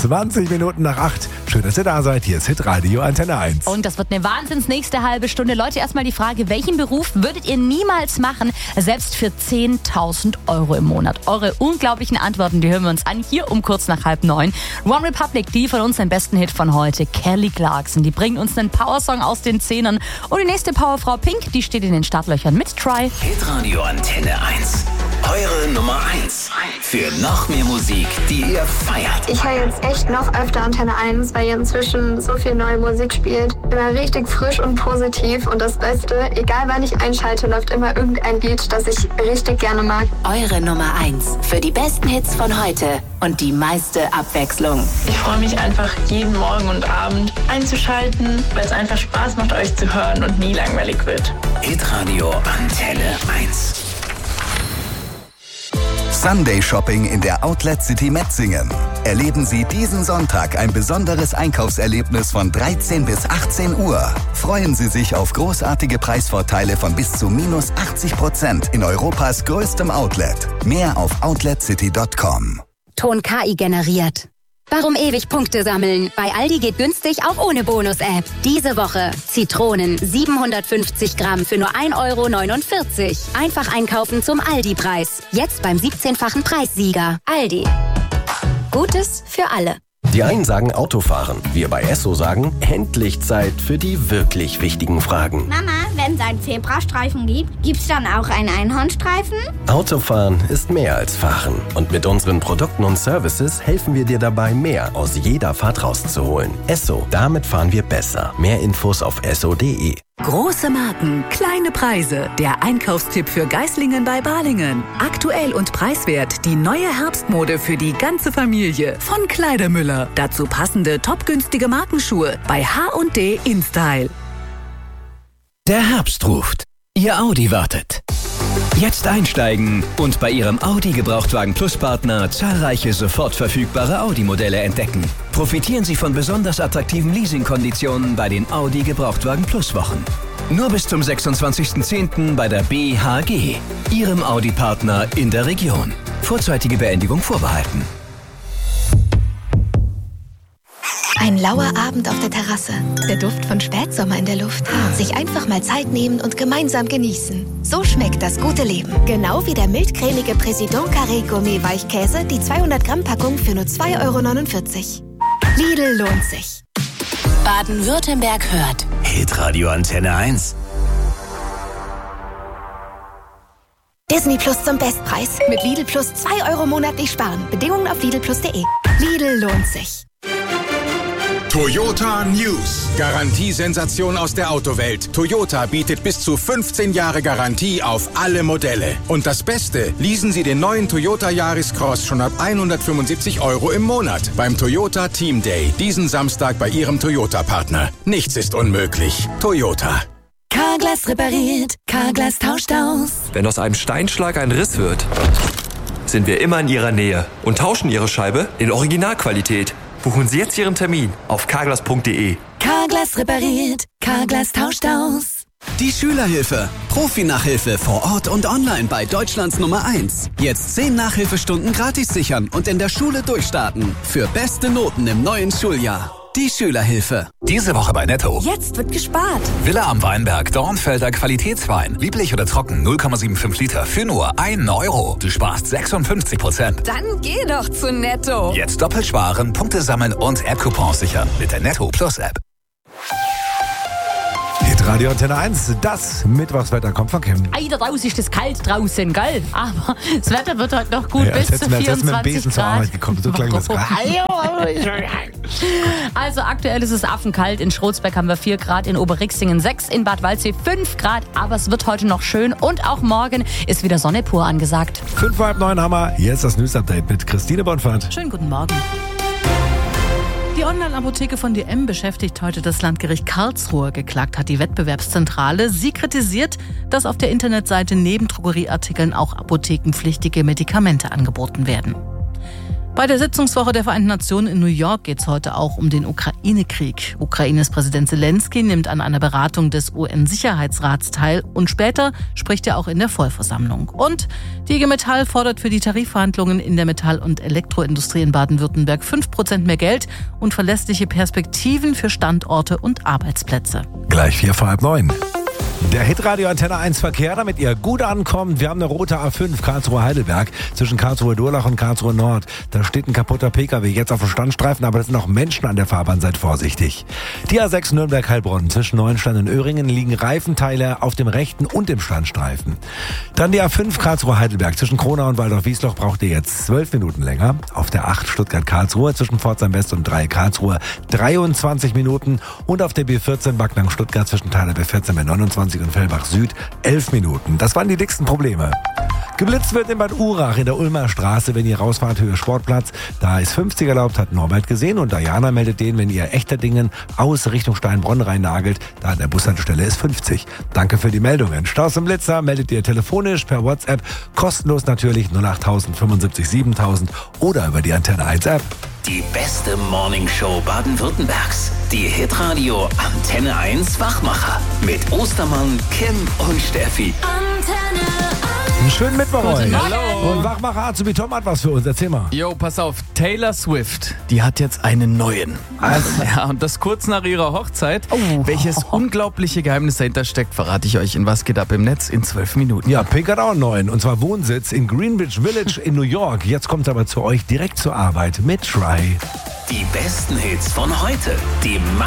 20 Minuten nach 8. Schön, dass ihr da seid. Hier ist Hitradio Antenne 1. Und das wird eine wahnsinns nächste halbe Stunde. Leute, erstmal die Frage, welchen Beruf würdet ihr niemals machen, selbst für 10.000 Euro im Monat? Eure unglaublichen Antworten, die hören wir uns an, hier um kurz nach 8:30. One Republic, die von uns den besten Hit von heute, Kelly Clarkson. Die bringen uns einen Powersong aus den Zehnern. Und die nächste Powerfrau Pink, die steht in den Startlöchern mit Try. Hitradio Antenne 1. Eure Nummer 1. Für noch mehr Musik, die ihr feiert. Ich höre jetzt echt noch öfter Antenne 1, weil ihr inzwischen so viel neue Musik spielt. Immer richtig frisch und positiv. Und das Beste, egal wann ich einschalte, läuft immer irgendein Lied, das ich richtig gerne mag. Eure Nummer 1 für die besten Hits von heute und die meiste Abwechslung. Ich freue mich einfach jeden Morgen und Abend einzuschalten, weil es einfach Spaß macht, euch zu hören und nie langweilig wird. Hitradio Antenne 1. Sunday Shopping in der Outlet City Metzingen. Erleben Sie diesen Sonntag ein besonderes Einkaufserlebnis von 13 bis 18 Uhr. Freuen Sie sich auf großartige Preisvorteile von bis zu -80% in Europas größtem Outlet. Mehr auf outletcity.com. Ton KI generiert. Warum ewig Punkte sammeln? Bei Aldi geht günstig auch ohne Bonus-App. Diese Woche Zitronen 750 Gramm für nur 1,49 €. Einfach einkaufen zum Aldi-Preis. Jetzt beim 17-fachen Preissieger. Aldi. Gutes für alle. Die einen sagen Autofahren. Wir bei Esso sagen, endlich Zeit für die wirklich wichtigen Fragen. Mama, wenn es einen Zebrastreifen gibt, gibt's dann auch einen Einhornstreifen? Autofahren ist mehr als Fahren. Und mit unseren Produkten und Services helfen wir dir dabei, mehr aus jeder Fahrt rauszuholen. Esso, damit fahren wir besser. Mehr Infos auf esso.de. Große Marken, kleine Preise. Der Einkaufstipp für Geislingen bei Balingen. Aktuell und preiswert die neue Herbstmode für die ganze Familie von Kleidermüller. Dazu passende topgünstige Markenschuhe bei H&D InStyle. Der Herbst ruft. Ihr Audi wartet. Jetzt einsteigen und bei Ihrem Audi Gebrauchtwagen Plus Partner zahlreiche sofort verfügbare Audi-Modelle entdecken. Profitieren Sie von besonders attraktiven Leasingkonditionen bei den Audi Gebrauchtwagen Plus Wochen. Nur bis zum 26.10. bei der BHG, Ihrem Audi-Partner in der Region. Vorzeitige Beendigung vorbehalten. Ein lauer Abend auf der Terrasse, der Duft von Spätsommer in der Luft. Sich einfach mal Zeit nehmen und gemeinsam genießen. So schmeckt das gute Leben. Genau wie der mildcremige Président Carré Gourmet Weichkäse, die 200 Gramm Packung für nur 2,49 €. Lidl lohnt sich. Baden-Württemberg hört Hitradio Antenne 1. Disney Plus zum Bestpreis. Mit Lidl Plus 2 € monatlich sparen. Bedingungen auf lidlplus.de. Lidl lohnt sich. Toyota News. Garantiesensation aus der Autowelt. Toyota bietet bis zu 15 Jahre Garantie auf alle Modelle. Und das Beste, leasen Sie den neuen Toyota Yaris Cross schon ab 175 € im Monat beim Toyota Team Day. Diesen Samstag bei Ihrem Toyota-Partner. Nichts ist unmöglich. Toyota. Carglass repariert, Carglass tauscht aus. Wenn aus einem Steinschlag ein Riss wird, sind wir immer in Ihrer Nähe und tauschen Ihre Scheibe in Originalqualität. Buchen Sie jetzt Ihren Termin auf carglass.de. Carglass repariert, Carglass tauscht aus. Die Schülerhilfe. Profi-Nachhilfe vor Ort und online bei Deutschlands Nummer 1. Jetzt 10 Nachhilfestunden gratis sichern und in der Schule durchstarten. Für beste Noten im neuen Schuljahr. Die Schülerhilfe. Diese Woche bei Netto. Jetzt wird gespart. Villa am Weinberg, Dornfelder Qualitätswein. Lieblich oder trocken, 0,75 Liter für nur 1 €. Du sparst 56%. Dann geh doch zu Netto. Jetzt doppelt sparen, Punkte sammeln und App-Coupons sichern mit der Netto Plus App. Hitradio Antenne 1, das Mittwochswetter kommt von Kim. Ei, da draußen ist es kalt draußen, gell? Aber das Wetter wird heute noch gut, Ja, bis zu 24 zur Arbeit Grad. gekommen. So klang das gerade. Also aktuell ist es affenkalt. In Schrotzbeck haben wir 4 Grad, in Oberrixingen 6, in Bad Waldsee 5 Grad. Aber es wird heute noch schön und auch morgen ist wieder Sonne pur angesagt. 5:30 haben wir. Hier ist das News-Update mit Christine Bonfahrt. Schönen guten Morgen. Die Online-Apotheke von DM beschäftigt heute das Landgericht Karlsruhe. Geklagt hat die Wettbewerbszentrale. Sie kritisiert, dass auf der Internetseite neben Drogerieartikeln auch apothekenpflichtige Medikamente angeboten werden. Bei der Sitzungswoche der Vereinten Nationen in New York geht es heute auch um den Ukraine-Krieg. Ukraines Präsident Zelensky nimmt an einer Beratung des UN-Sicherheitsrats teil und später spricht er auch in der Vollversammlung. Und die IG Metall fordert für die Tarifverhandlungen in der Metall- und Elektroindustrie in Baden-Württemberg 5% mehr Geld und verlässliche Perspektiven für Standorte und Arbeitsplätze. Gleich 8:45. Der Hitradio Antenne 1 Verkehr, damit ihr gut ankommt. Wir haben eine rote A5 Karlsruhe-Heidelberg zwischen Karlsruhe-Durlach und Karlsruhe-Nord. Da steht ein kaputter PKW jetzt auf dem Standstreifen, aber es sind auch Menschen an der Fahrbahn, seid vorsichtig. Die A6 Nürnberg-Heilbronn zwischen Neuenstein und Öhringen liegen Reifenteile auf dem rechten und dem Standstreifen. Dann die A5 Karlsruhe-Heidelberg zwischen Kronau und Waldorf-Wiesloch braucht ihr jetzt 12 Minuten länger. Auf der 8 Stuttgart-Karlsruhe zwischen Pforzheim West und 3 Karlsruhe 23 Minuten. Und auf der B14 Backnang-Stuttgart zwischen Teiler B14 bei 29 und Fellbach Süd 11 Minuten. Das waren die dicksten Probleme. Geblitzt wird in Bad Urach in der Ulmer Straße, wenn ihr rausfahrt, Höhe Sportplatz. Da ist 50 erlaubt, hat Norbert gesehen und Diana meldet den, wenn ihr Echterdingen aus Richtung Steinbronn rein nagelt. Da an der Bushaltestelle ist 50. Danke für die Meldungen. Staus und Blitzer meldet ihr telefonisch per WhatsApp, kostenlos natürlich 08000 75 7000 oder über die Antenne 1 App. Die beste Morningshow Baden-Württembergs. Die Hitradio Antenne 1 Wachmacher. Mit Ostermann, Kim und Steffi. Antenne 1. Einen schönen Mittwoch euch. Hallo. Und Wachmacher Azubi Tom hat was für uns. Erzähl mal. Jo, pass auf. Taylor Swift, die hat jetzt einen neuen. Ja, und das kurz nach ihrer Hochzeit. Welches unglaubliche Geheimnis dahinter steckt, verrate ich euch in Was geht ab im Netz in 12 Minuten. Ja, Pink hat auch einen neuen. Und zwar Wohnsitz in Greenwich Village in New York. Jetzt kommt es aber zu euch direkt zur Arbeit mit Try. Die besten Hits von heute. Die